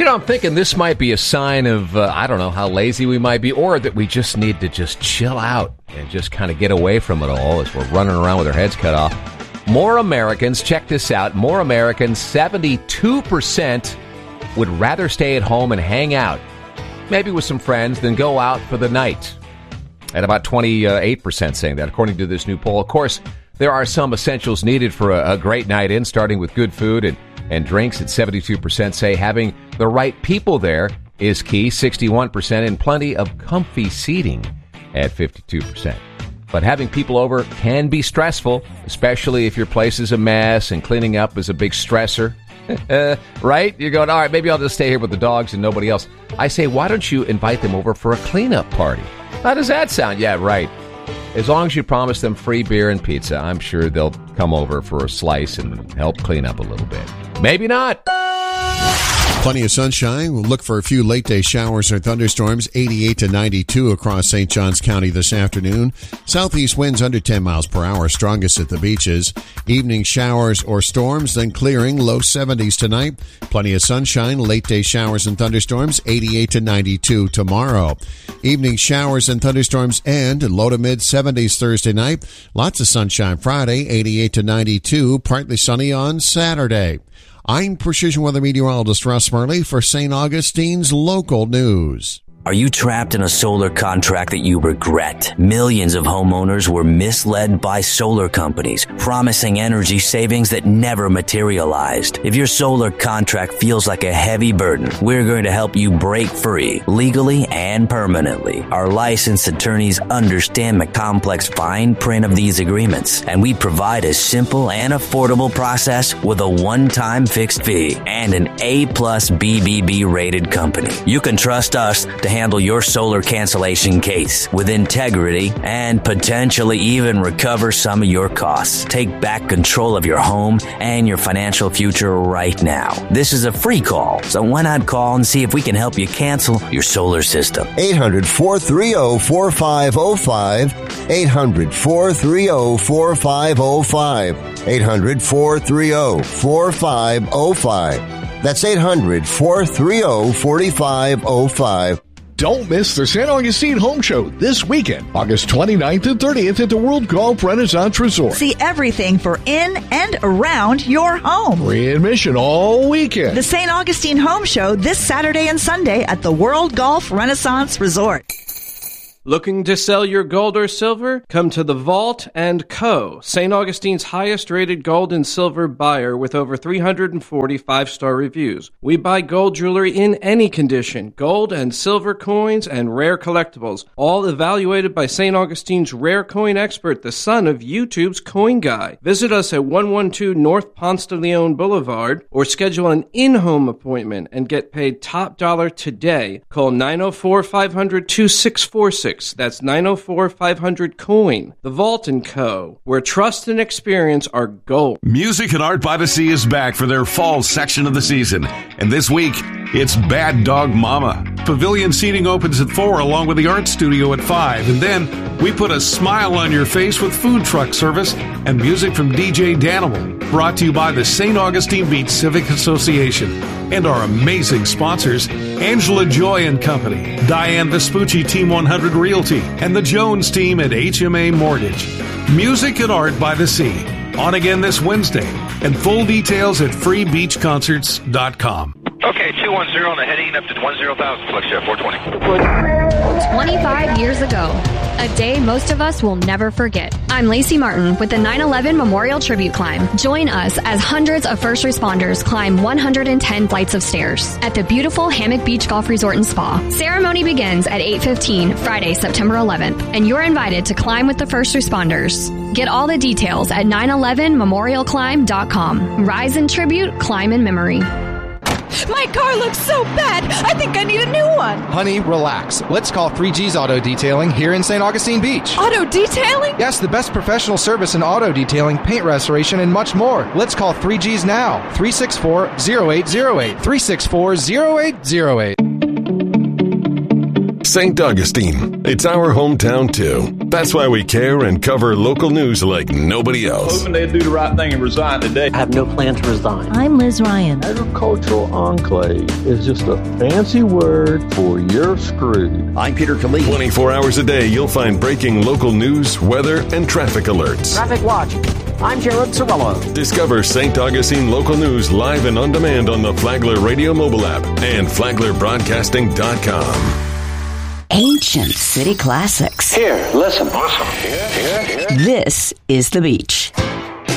I'm thinking this might be a sign of, I don't know, how lazy we might be, or that we just need to just chill out and just kind of get away from it all as we're running around with our heads cut off. More Americans, check this out, more Americans, 72% would rather stay at home and hang out, maybe with some friends, than go out for the night. And about 28% saying that, according to this new poll. Of course, there are some essentials needed for a great night in, starting with good food and drinks. At 72% say having the right people there is key, 61%, and plenty of comfy seating at 52%. But having people over can be stressful, especially if your place is a mess and cleaning up is a big stressor. Right? You're going, all right, maybe I'll just stay here with the dogs and nobody else. I say, why don't you invite them over for a cleanup party? How does that sound? Yeah, right. As long as you promise them free beer and pizza, I'm sure they'll come over for a slice and help clean up a little bit. Maybe not. Plenty of sunshine. We'll look for a few late-day showers or thunderstorms, 88 to 92 across St. Johns County this afternoon. Southeast winds under 10 miles per hour, strongest at the beaches. Evening showers or storms, then clearing, low 70s tonight. Plenty of sunshine, late-day showers and thunderstorms, 88 to 92 tomorrow. Evening showers and thunderstorms and low to mid-70s Thursday night. Lots of sunshine Friday, 88 to 92, partly sunny on Saturday. I'm Precision Weather Meteorologist Russ Murley for St. Augustine's Local News. Are you trapped in a solar contract that you regret? Millions of homeowners were misled by solar companies, promising energy savings that never materialized. If your solar contract feels like a heavy burden, we're going to help you break free, legally and permanently. Our licensed attorneys understand the complex fine print of these agreements, and we provide a simple and affordable process with a one-time fixed fee and an A+ BBB rated company. You can trust us to handle your solar cancellation case with integrity and potentially even recover some of your costs. Take back control of your home and your financial future right now. This is a free call, so why not call and see if we can help you cancel your solar system? 800-430-4505. 800-430-4505. 800-430-4505. That's 800-430-4505. Don't miss the St. Augustine Home Show this weekend, August 29th and 30th at the World Golf Renaissance Resort. See everything for in and around your home. Free admission all weekend. The St. Augustine Home Show this Saturday and Sunday at the World Golf Renaissance Resort. Looking to sell your gold or silver? Come to The Vault & Co., St. Augustine's highest-rated gold and silver buyer with over 340 five-star reviews. We buy gold jewelry in any condition, gold and silver coins and rare collectibles, all evaluated by St. Augustine's rare coin expert, the son of YouTube's Coin Guy. Visit us at 112 North Ponce de Leon Boulevard or schedule an in-home appointment and get paid top dollar today. Call 904-500-2646. That's 904-500-COIN. The Vault & Co., where trust and experience are gold. Music and Art by the Sea is back for their fall section of the season. And this week, it's Bad Dog Mama. Pavilion seating opens at 4 along with the art studio at 5. And then we put a smile on your face with food truck service and music from DJ Danimal. Brought to you by the St. Augustine Beach Civic Association and our amazing sponsors, Angela Joy and Company, Diane Vespucci Team 100 Realty, and the Jones team at HMA Mortgage. Music and Art by the Sea, on again this Wednesday, and full details at freebeachconcerts.com. Okay, 210 on the heading up to 10,000, flex jet 420. 25 years ago, a day most of us will never forget. I'm Lacey Martin with the 9/11 Memorial Tribute Climb. Join us as hundreds of first responders climb 110 flights of stairs at the beautiful Hammock Beach Golf Resort and Spa. Ceremony begins at 8:15 Friday, September 11th, and you're invited to climb with the first responders. Get all the details at 911memorialclimb.com. Rise in tribute, climb in memory. My car looks so bad. I think I need a new one. Honey, relax. Let's call 3G's Auto Detailing here in St. Augustine Beach. Auto detailing? Yes, the best professional service in auto detailing, paint restoration, and much more. Let's call 3G's now. 364-0808. 364-0808. St. Augustine. It's our hometown, too. That's why we care and cover local news like nobody else. Hoping they'd do the right thing and resign today. I have no plan to resign. I'm Liz Ryan. Agricultural enclave is just a fancy word for you're screwed. I'm Peter Khalid. 24 hours a day, you'll find breaking local news, weather, and traffic alerts. Traffic Watch. I'm Jared Sorello. Discover St. Augustine local news live and on demand on the Flagler Radio mobile app and FlaglerBroadcasting.com. Ancient city classics. Here, listen. Here. This is The Beach.